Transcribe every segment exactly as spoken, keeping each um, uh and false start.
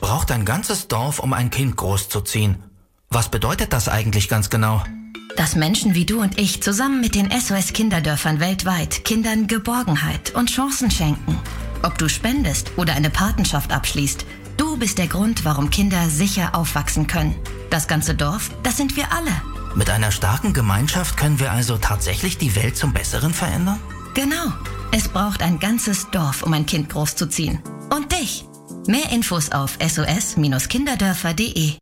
braucht ein ganzes Dorf, um ein Kind großzuziehen. Was bedeutet das eigentlich ganz genau? Dass Menschen wie du und ich zusammen mit den S O S-Kinderdörfern weltweit Kindern Geborgenheit und Chancen schenken. Ob du spendest oder eine Patenschaft abschließt, du bist der Grund, warum Kinder sicher aufwachsen können. Das ganze Dorf, das sind wir alle. Mit einer starken Gemeinschaft können wir also tatsächlich die Welt zum Besseren verändern? Genau. Es braucht ein ganzes Dorf, um ein Kind großzuziehen. Und dich. Mehr Infos auf S O S Kinderdörfer punkt de.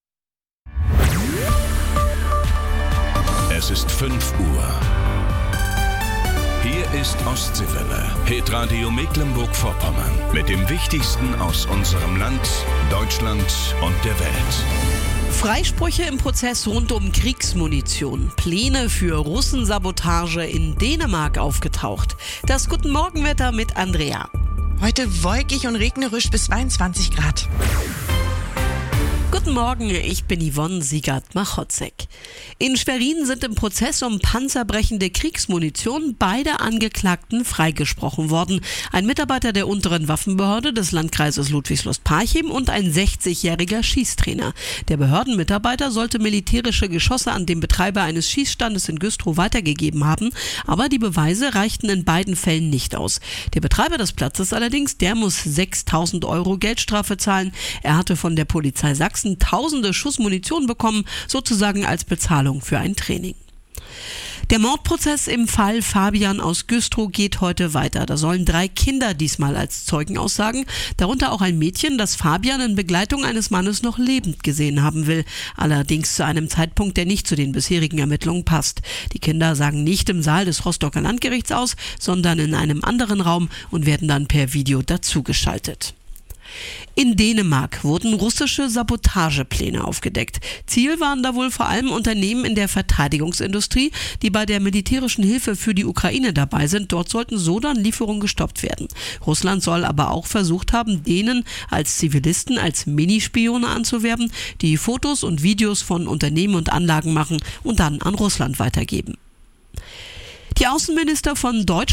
Es ist fünf Uhr. Hier ist Ostseewelle, Hitradio Mecklenburg-Vorpommern. Mit dem Wichtigsten aus unserem Land, Deutschland und der Welt. Freisprüche im Prozess rund um Kriegsmunition. Pläne für Russensabotage in Dänemark aufgetaucht. Das Guten Morgenwetter mit Andrea. Heute wolkig und regnerisch bis zweiundzwanzig Grad. Guten Morgen, ich bin Yvonne Siegert-Machotzek. In Schwerin sind im Prozess um panzerbrechende Kriegsmunition beide Angeklagten freigesprochen worden. Ein Mitarbeiter der unteren Waffenbehörde des Landkreises Ludwigslust-Parchim und ein sechzigjähriger Schießtrainer. Der Behördenmitarbeiter sollte militärische Geschosse an den Betreiber eines Schießstandes in Güstrow weitergegeben haben, aber die Beweise reichten in beiden Fällen nicht aus. Der Betreiber des Platzes allerdings, der muss sechstausend Euro Geldstrafe zahlen. Er hatte von der Polizei Sachsen tausende Schuss Munition bekommen, sozusagen als Bezahlung für ein Training. Der Mordprozess im Fall Fabian aus Güstrow geht heute weiter. Da sollen drei Kinder diesmal als Zeugen aussagen, darunter auch ein Mädchen, das Fabian in Begleitung eines Mannes noch lebend gesehen haben will. Allerdings zu einem Zeitpunkt, der nicht zu den bisherigen Ermittlungen passt. Die Kinder sagen nicht im Saal des Rostocker Landgerichts aus, sondern in einem anderen Raum und werden dann per Video dazugeschaltet. In Dänemark wurden russische Sabotagepläne aufgedeckt. Ziel waren da wohl vor allem Unternehmen in der Verteidigungsindustrie, die bei der militärischen Hilfe für die Ukraine dabei sind. Dort sollten so dann Lieferungen gestoppt werden. Russland soll aber auch versucht haben, Dänen als Zivilisten, als Minispione anzuwerben, die Fotos und Videos von Unternehmen und Anlagen machen und dann an Russland weitergeben. Die Außenminister von Deutschland